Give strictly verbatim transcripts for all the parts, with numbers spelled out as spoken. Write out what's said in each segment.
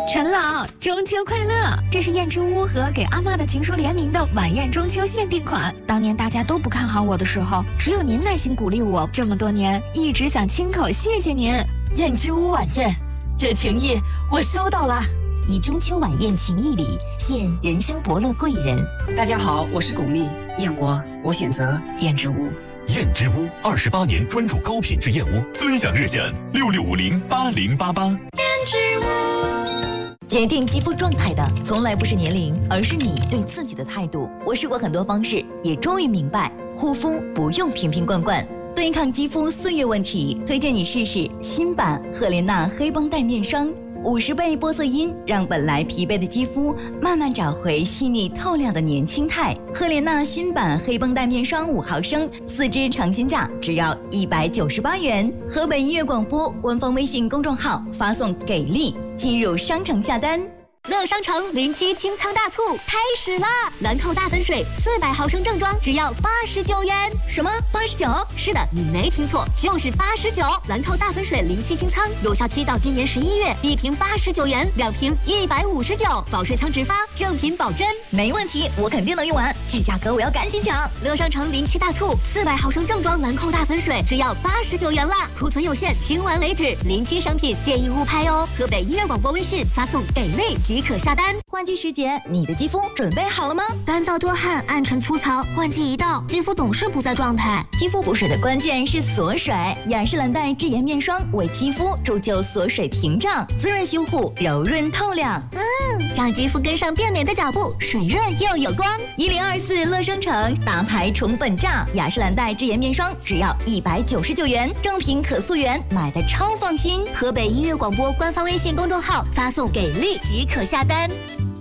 陈老，中秋快乐！这是燕之屋和给阿妈的情书联名的晚宴中秋限定款。当年大家都不看好我的时候，只有您耐心鼓励我，这么多年一直想亲口谢谢您。 燕之屋晚宴，这情谊我收到了。以中秋晚宴情谊礼，献人生伯乐贵人。 大家好，我是巩俐，燕窝我选择燕之屋。 燕之屋二十八年专注高品质燕窝，尊享热线六六五零八零八八。 燕之屋。决定肌肤状态的从来不是年龄，而是你对自己的态度。我试过很多方式，也终于明白，护肤不用瓶瓶罐罐。对抗肌肤岁月问题，推荐你试试新版赫莲娜黑绷带面霜。五十倍玻色因让本来疲惫的肌肤慢慢找回细腻透亮的年轻态。赫莲娜新版黑绷带面霜五毫升，四支尝鲜价只要一百九十八元。河北音乐广播官方微信公众号发送“给力”进入商城下单。 乐商城零七清仓大促开始啦！兰蔻大粉水四百毫升正装只要八十九元。 什么八十九？ 是的，你没听错，就是八十九。兰蔻大粉水零七清仓有效期到今年十一月，一瓶八十九元，两瓶一百五十九，保水仓直发，正品保真。 没问题，我肯定能用完，这价格我要赶紧抢！ 乐商城零七大促，四百毫升正装兰蔻大粉水只要八十九元啦，库存有限，清完为止。零七商品建议勿拍哦。河北音乐广播微信发送给力即可下单。 换季时节，你的肌肤准备好了吗？ 干燥多汗，暗沉粗糙，换季一到，肌肤总是不在状态。 肌肤补水的关键是锁水，雅诗兰黛智颜面霜为肌肤铸就锁水屏障，滋润修护，柔润透亮。 嗯，让肌肤跟上变美的脚步，水润又有光。 一零二四乐商城大牌重本价，雅诗兰黛智颜面霜只要一百九十九元，正品可溯源，买的超放心。 河北音乐广播官方微信公众号发送给力即可下单。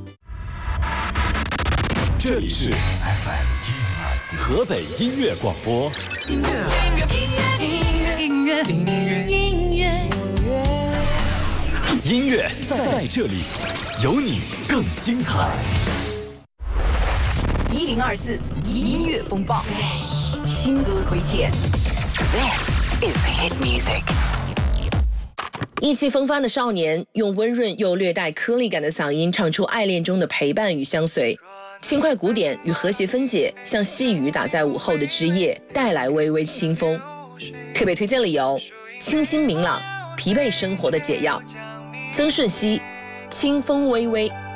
这里是 F M 一零二四河北音乐广播。音乐，音乐，音乐，音乐，音乐，音乐，音乐在这里，有你更精彩。 一零二四音乐风暴，新歌推荐。This is hit music。 意气风发的少年，用温润又略带颗粒感的嗓音唱出爱恋中的陪伴与相随。轻快鼓点与和谐分解，像细雨打在午后的枝叶，带来微微清风。特别推荐理由：清新明朗，疲惫生活的解药。曾舜晞，清风微微。